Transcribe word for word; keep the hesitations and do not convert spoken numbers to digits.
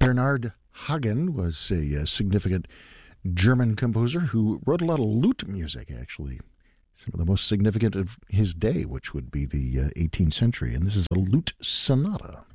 Bernhard Hagen was a, uh significant German composer who wrote a lot of lute music, actually. Some of the most significant of his day, which would be the uh, eighteenth century. And this is a lute sonata.